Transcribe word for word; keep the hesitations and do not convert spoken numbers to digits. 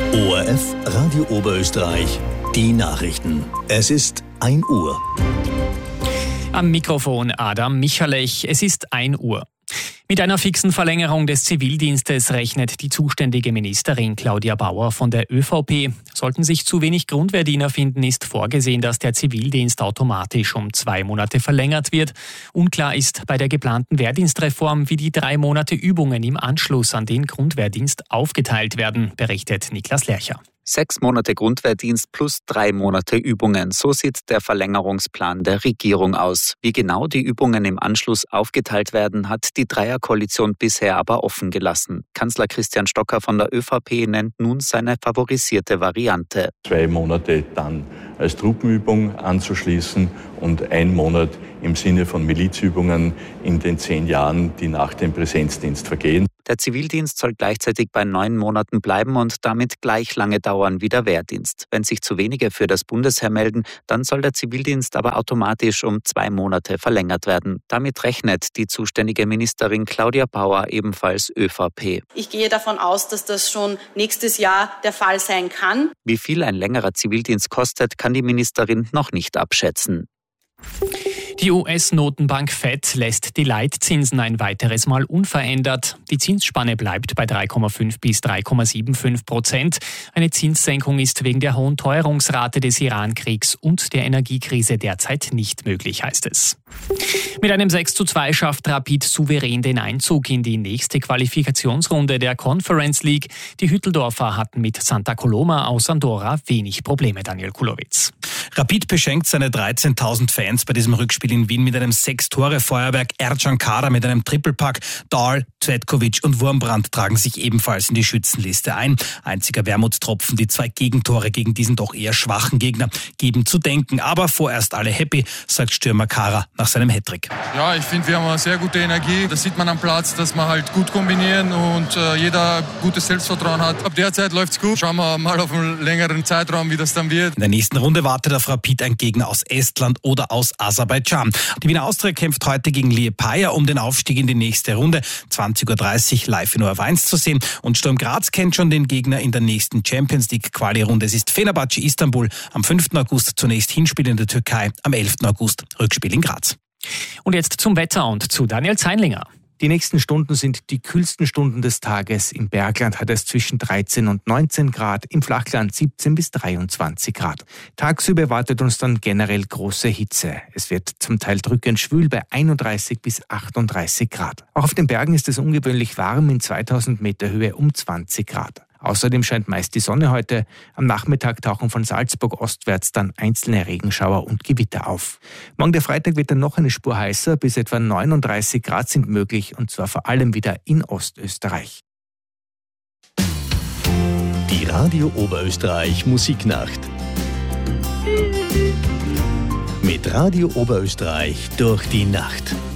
O R F Radio Oberösterreich, die Nachrichten. Es ist ein Uhr. Am Mikrofon Adam Michalech. Es ist ein Uhr. Mit einer fixen Verlängerung des Zivildienstes rechnet die zuständige Ministerin Claudia Bauer von der ÖVP. Sollten sich zu wenig Grundwehrdiener finden, ist vorgesehen, dass der Zivildienst automatisch um zwei Monate verlängert wird. Unklar ist bei der geplanten Wehrdienstreform, wie die drei Monate Übungen im Anschluss an den Grundwehrdienst aufgeteilt werden, berichtet Niklas Lercher. Sechs Monate Grundwehrdienst plus drei Monate Übungen. So sieht der Verlängerungsplan der Regierung aus. Wie genau die Übungen im Anschluss aufgeteilt werden, hat die Dreierkoalition bisher aber offen gelassen. Kanzler Christian Stocker von der ÖVP nennt nun seine favorisierte Variante. Zwei Monate dann als Truppenübung anzuschließen und ein Monat im Sinne von Milizübungen in den zehn Jahren, die nach dem Präsenzdienst vergehen. Der Zivildienst soll gleichzeitig bei neun Monaten bleiben und damit gleich lange dauern wie der Wehrdienst. Wenn sich zu wenige für das Bundesheer melden, dann soll der Zivildienst aber automatisch um zwei Monate verlängert werden. Damit rechnet die zuständige Ministerin Claudia Bauer, ebenfalls ÖVP. Ich gehe davon aus, dass das schon nächstes Jahr der Fall sein kann. Wie viel ein längerer Zivildienst kostet, kann die Ministerin noch nicht abschätzen. Die U S-Notenbank Fed lässt die Leitzinsen ein weiteres Mal unverändert. Die Zinsspanne bleibt bei drei Komma fünf bis drei Komma fünfundsiebzig Prozent. Eine Zinssenkung ist wegen der hohen Teuerungsrate des Iran-Kriegs und der Energiekrise derzeit nicht möglich, heißt es. Mit einem sechs zu zwei schafft Rapid souverän den Einzug in die nächste Qualifikationsrunde der Conference League. Die Hütteldorfer hatten mit Santa Coloma aus Andorra wenig Probleme, Daniel Kulowitz. Rapid beschenkt seine dreizehntausend Fans bei diesem Rückspiel in Wien mit einem Sechs-Tore-Feuerwerk. Ercan Kara mit einem Trippelpack. Dahl, Cvetkovic und Wurmbrand tragen sich ebenfalls in die Schützenliste ein. Einziger Wermutstropfen, die zwei Gegentore gegen diesen doch eher schwachen Gegner geben zu denken. Aber vorerst alle happy, sagt Stürmer Kara nach seinem Hattrick. Ja, ich finde, wir haben eine sehr gute Energie. Das sieht man am Platz, dass wir halt gut kombinieren und äh, jeder gutes Selbstvertrauen hat. Ab der Zeit läuft's gut. Schauen wir mal auf einen längeren Zeitraum, wie das dann wird. In der nächsten Runde wartet auf Rapid ein Gegner aus Estland oder aus Aserbaidschan. Die Wiener Austria kämpft heute gegen Liepaja um den Aufstieg in die nächste Runde. zwanzig Uhr dreißig live in O R F eins zu sehen. Und Sturm Graz kennt schon den Gegner in der nächsten Champions League Quali-Runde. Es ist Fenerbahce Istanbul am fünften August zunächst Hinspiel in der Türkei, am elften August Rückspiel in Graz. Und jetzt zum Wetter und zu Daniel Zeinlinger. Die nächsten Stunden sind die kühlsten Stunden des Tages. Im Bergland hat es zwischen dreizehn und neunzehn Grad, im Flachland siebzehn bis dreiundzwanzig Grad. Tagsüber erwartet uns dann generell große Hitze. Es wird zum Teil drückend schwül bei einunddreißig bis achtunddreißig Grad. Auch auf den Bergen ist es ungewöhnlich warm, in zweitausend Meter Höhe um zwanzig Grad. Außerdem scheint meist die Sonne heute. Am Nachmittag tauchen von Salzburg ostwärts dann einzelne Regenschauer und Gewitter auf. Morgen der Freitag wird dann noch eine Spur heißer, bis etwa neununddreißig Grad sind möglich, und zwar vor allem wieder in Ostösterreich. Die Radio Oberösterreich Musiknacht. Mit Radio Oberösterreich durch die Nacht.